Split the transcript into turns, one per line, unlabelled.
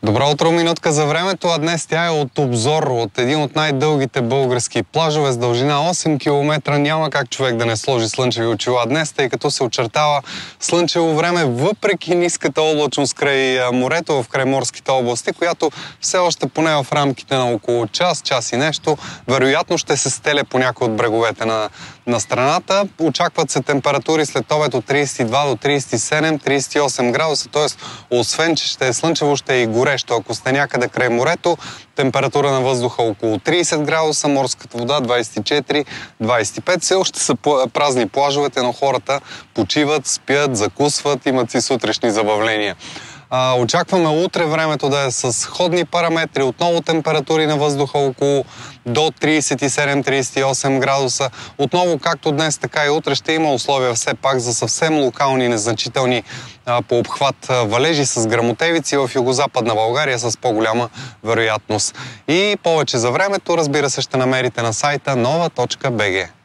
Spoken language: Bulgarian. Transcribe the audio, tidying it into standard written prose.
Добро утро, минутка за времето, а днес тя е от Обзор, от един от най-дългите български плажове с дължина 8 км. Няма как човек да не сложи слънчеви очила днес, тъй като се очертава слънчево време, въпреки ниската облачност край морето в крайморските области, която все още поне в рамките на около час и нещо, вероятно ще се стеле по някои от бреговете на страната. Очакват се температури след обед от 32 до 37-38 градуса, т.е. освен, че ще е слънчево, ще е и горещо. Ако сте някъде край морето, температура на въздуха около 30 градуса, морската вода 24-25. Все още са празни плажовете, но хората почиват, спят, закусват, имат си сутрешни забавления. Очакваме утре времето да е с сходни параметри, отново температури на въздуха около до 37-38 градуса. Отново, както днес, така и утре ще има условия все пак за съвсем локални, незначителни по обхват валежи с гръмотевици в югозападна България с по-голяма вероятност. И повече за времето, разбира се, ще намерите на сайта nova.bg.